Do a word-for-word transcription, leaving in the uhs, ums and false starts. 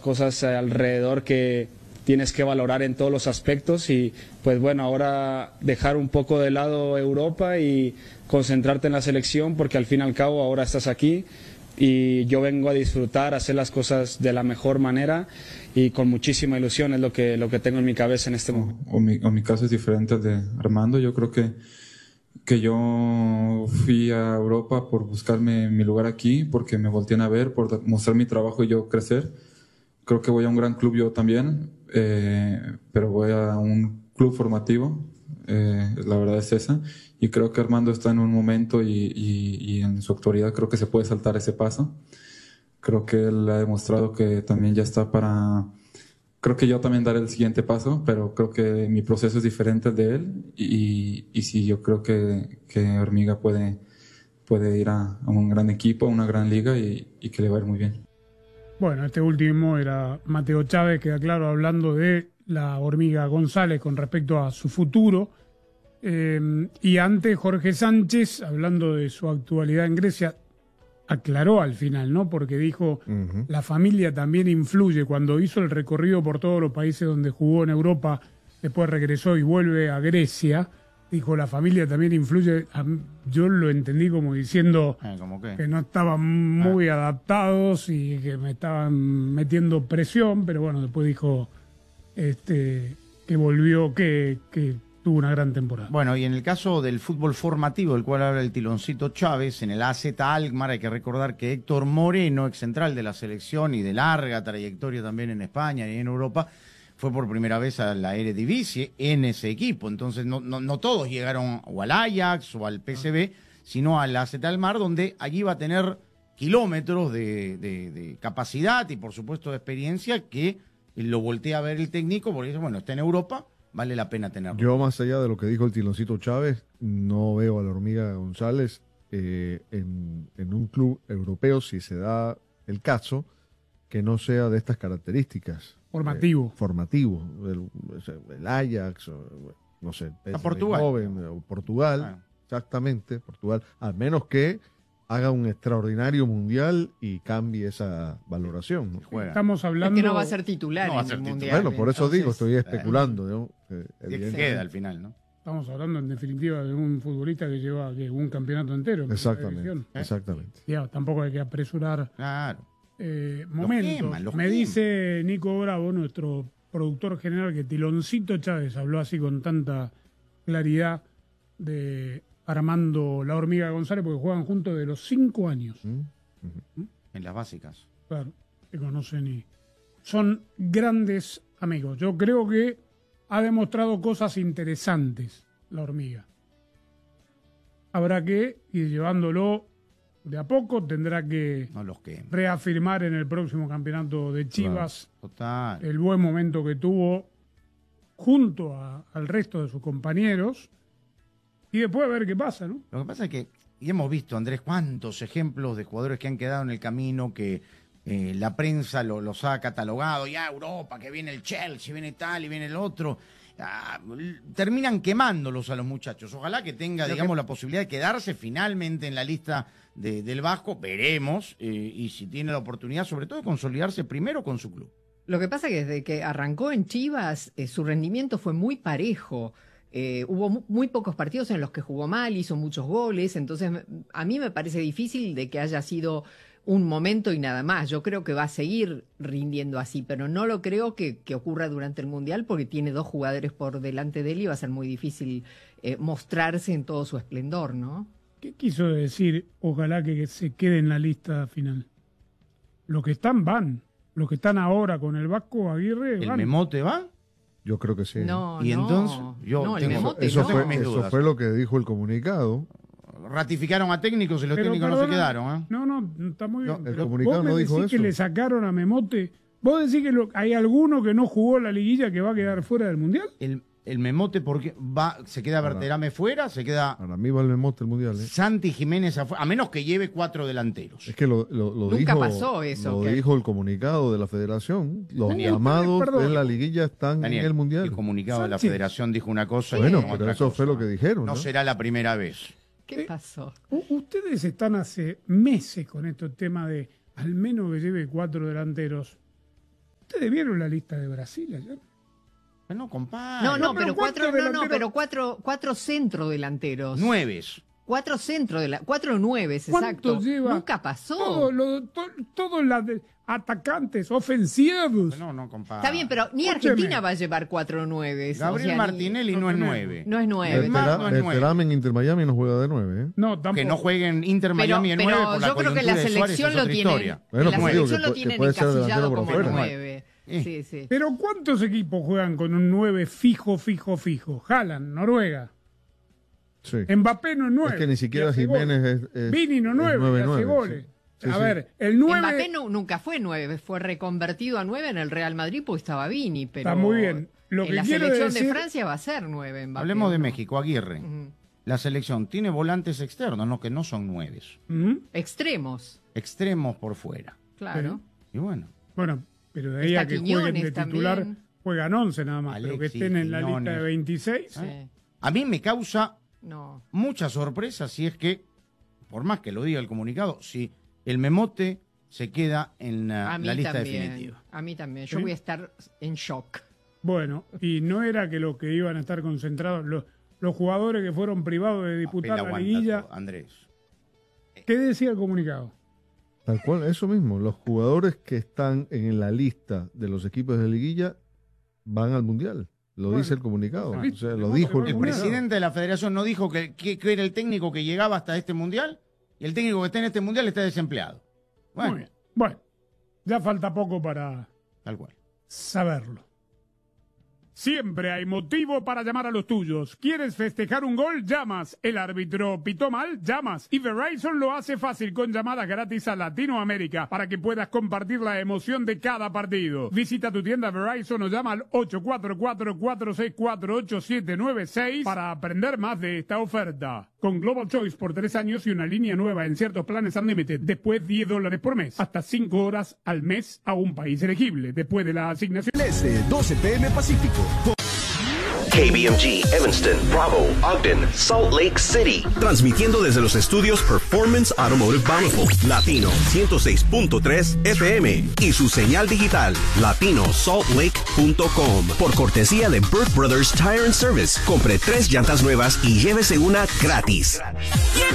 cosas alrededor que tienes que valorar en todos los aspectos y pues bueno, ahora dejar un poco de lado Europa y concentrarte en la selección porque al fin y al cabo ahora estás aquí y yo vengo a disfrutar, a hacer las cosas de la mejor manera y con muchísima ilusión es lo que, lo que tengo en mi cabeza en este momento. O, o, mi, o mi caso es diferente al de Armando. Yo creo que, que yo fui a Europa por buscarme mi lugar aquí, porque me voltean a ver, por mostrar mi trabajo y yo crecer. Creo que voy a un gran club yo también, eh, pero voy a un club formativo, eh, la verdad es esa, y creo que Armando está en un momento y, y, y en su actualidad creo que se puede saltar ese paso. Creo que él ha demostrado que también ya está para... Creo que yo también daré el siguiente paso, pero creo que mi proceso es diferente al de él y, y sí, yo creo que, que Hormiga puede, puede ir a, a un gran equipo, a una gran liga y, y que le va a ir muy bien. Bueno, este último era Mateo Chávez, queda claro, hablando de la Hormiga González con respecto a su futuro. Eh, y antes Jorge Sánchez, hablando de su actualidad en Grecia, aclaró al final, ¿no? Porque dijo, uh-huh. la familia también influye. Cuando hizo el recorrido por todos los países donde jugó en Europa, después regresó y vuelve a Grecia, dijo, la familia también influye. Yo lo entendí como diciendo eh, ¿cómo qué? que no estaban muy ah. adaptados y que me estaban metiendo presión, pero bueno, después dijo este, que volvió, que, que tuvo una gran temporada. Bueno, y en el caso del fútbol formativo, del cual habla el Tiloncito Chávez, en el A Z Alkmaar hay que recordar que Héctor Moreno, ex central de la selección y de larga trayectoria también en España y en Europa, fue por primera vez a la Eredivisie en ese equipo. Entonces no, no, no todos llegaron o al Ajax o al P S V, sino al A Z Alkmaar, donde allí va a tener kilómetros de, de, de capacidad y por supuesto de experiencia que lo voltea a ver el técnico porque dice, bueno, está en Europa, vale la pena tenerlo. Yo, más allá de lo que dijo el Tiloncito Chávez, no veo a la Hormiga González eh, en, en un club europeo, si se da el caso, que no sea de estas características. Formativo. Eh, formativo. El, el Ajax, o, no sé, a Portugal. Joven, o Portugal, ah. exactamente, Portugal, al menos que haga un extraordinario mundial y cambie esa valoración, ¿no? Juega. Estamos hablando... Es que no va a ser titular no en el mundial. Bueno, por eso entonces, digo, estoy especulando, ¿no? Eh, que queda al final, ¿no? Estamos hablando en definitiva de un futbolista que lleva que, un campeonato entero. Exactamente, ¿eh? exactamente. Ya, tampoco hay que apresurar claro. eh, momentos. Los queman, los Me queman. dice Nico Bravo, nuestro productor general, que Tiloncito Chávez habló así con tanta claridad de Armando La Hormiga González, porque juegan juntos de los cinco años. ¿Mm? Uh-huh. ¿Mm? En las básicas. Claro, se conocen y son grandes amigos. Yo creo que ha demostrado cosas interesantes La Hormiga. Habrá que ir llevándolo de a poco, tendrá que no los que reafirmar en el próximo campeonato de Chivas Total. el buen momento que tuvo junto a, al resto de sus compañeros y después a ver qué pasa, ¿no? Lo que pasa es que, y hemos visto, Andrés, cuántos ejemplos de jugadores que han quedado en el camino, que eh, la prensa lo, los ha catalogado, ya Europa, que viene el Chelsea, viene tal y viene el otro, ah, terminan quemándolos a los muchachos. Ojalá que tenga, digamos, que... la posibilidad de quedarse finalmente en la lista de, del Vasco, veremos, eh, y si tiene la oportunidad, sobre todo, de consolidarse primero con su club. Lo que pasa es que desde que arrancó en Chivas, eh, su rendimiento fue muy parejo. Eh, hubo mu muy pocos partidos en los que jugó mal, hizo muchos goles, entonces a mí me parece difícil de que haya sido un momento y nada más. Yo creo que va a seguir rindiendo así, pero no lo creo que, que ocurra durante el Mundial porque tiene dos jugadores por delante de él y va a ser muy difícil eh, mostrarse en todo su esplendor, ¿no? ¿Qué quiso decir? Ojalá que se quede en la lista final. Los que están van, los que están ahora con el Vasco Aguirre ¿El van. Memote va? Yo creo que sí. No, y no, entonces, yo no, tengo, el Memote eso, no. fue, mis eso dudas. fue lo que dijo el comunicado. Ratificaron a técnicos y los Pero, técnicos perdona, no se quedaron, ¿eh? No, no, está muy bien. No, el Pero comunicado vos me no dijo decís que eso. le sacaron a Memote. ¿Vos decís que lo, hay alguno que no jugó la liguilla que va a quedar fuera del Mundial? El, el Memote, porque va, se queda Berterame fuera, se queda Para mí va el Memote el Mundial, ¿eh? Santi Jiménez afuera, a menos que lleve cuatro delanteros. Es que lo, lo, lo Nunca dijo, pasó eso, lo que- dijo el comunicado de la federación. Los Daniel, llamados perdón. de la liguilla están Daniel, en el Mundial. el comunicado de la Sánchez. federación dijo una cosa y Bueno, dijo pero otra eso cosa. fue lo que dijeron, No ¿no? será la primera vez. ¿Qué pasó? U- ustedes están hace meses con estos temas de al menos que lleve cuatro delanteros. ¿Ustedes vieron la lista de Brasil ayer? No, compadre. No, no, No, pero pero cuatro, ¿cuántos no, no, delanteros? pero cuatro, cuatro centrodelanteros. Nueves. Cuatro centro de la, cuatro nueves, ¿Cuánto exacto. lleva? Nunca pasó. Todo lo, to- todos los de- atacantes ofensivos. No, no, compadre. Está bien, pero ni Escúcheme. Argentina va a llevar cuatro nueves. Gabriel o sea, ni- Martinelli no es nueve. No es nueve. Neymar Vetera- no es nueve. Veterame en Inter Miami no juega de nueve, ¿eh? No, tampoco. Que no jueguen Inter Pero, Miami en pero nueve por la yo creo que coyuntura la de Suárez, selección es lo otra tienen, historia. Bueno, la pues digo selección que lo pu- que tienen puede ser encasillado delantero por como afuera. nueve. Eh. Sí, sí. Pero ¿cuántos equipos juegan con un nueve fijo, fijo, fijo? Haaland, Noruega. Sí. Mbappé no es nueve. Es que ni siquiera y hace Jiménez goles. es, es- Vini no es nueve, y nueve, hace nueve, goles. sí. Sí, a sí. ver, el nueve Mbappé no- nunca fue nueve, fue reconvertido a nueve en el Real Madrid porque estaba Vini, pero Está muy bien. Lo en que la quiero selección decir- de Francia va a ser nueve Mbappé. Hablemos de ¿no? México, Aguirre. Ujú. La selección tiene volantes externos, no que no son nueves. ¿Mm? Extremos, Extremos por fuera. claro. Y bueno, Bueno, pero de ahí Está a que Quiñones jueguen de titular, también. juegan once nada más. pero que Alexis, estén en la lista Quiñones. de veintiséis. Sí. a mí me causa No. mucha sorpresa si es que, por más que lo diga el comunicado, si el Memote se queda en la, A mí la lista también. definitiva. A mí también. Yo ¿Sí? voy a estar en shock. Bueno, y no era que los que iban a estar concentrados, los, los jugadores que fueron privados de disputar Papel la aguanta liguilla. todo, Andrés. ¿Qué decía el comunicado? Tal cual, eso mismo. Los jugadores que están en la lista de los equipos de liguilla van al Mundial. Lo Bueno, dice el comunicado. bueno, O sea, no, lo no, dijo no, el El no, comunicado. presidente de la federación no dijo que, que- que era el técnico que llegaba hasta este mundial y el técnico que está en este mundial está desempleado. Muy Bueno, bien. Bueno, ya falta poco para tal cual. saberlo. Siempre hay motivo para llamar a los tuyos. ¿Quieres festejar un gol? Llamas. ¿El árbitro pitó mal? Llamas. Y Verizon lo hace fácil con llamadas gratis a Latinoamérica para que puedas compartir la emoción de cada partido. Visita tu tienda Verizon o llama al ocho cuatro cuatro, cuatro seis cuatro, ocho siete nueve seis para aprender más de esta oferta. Con Global Choice por tres años y una línea nueva en ciertos planes Unlimited. Después diez dólares por mes. Hasta cinco horas al mes a un país elegible. Después de la asignación. Este, doce p m Pacífico. K B M G, Evanston, Bravo, Ogden, Salt Lake City. Transmitiendo desde los estudios Performance Automotive Bountiful, Latino ciento seis punto tres F M y su señal digital, latino salt lake punto com. Por cortesía de Burt Brothers Tire and Service, compre tres llantas nuevas y llévese una gratis.